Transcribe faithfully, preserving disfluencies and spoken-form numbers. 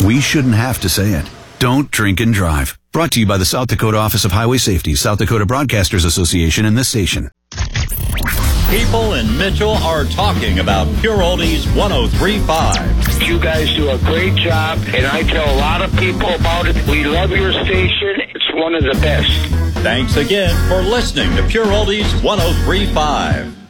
We shouldn't have to say it. Don't drink and drive. Brought to you by the South Dakota Office of Highway Safety, South Dakota Broadcasters Association, and this station. People in Mitchell are talking about Pure Oldies one oh three point five. You guys do a great job, and I tell a lot of people about it. We love your station. It's one of the best. Thanks again for listening to Pure Oldies one oh three point five.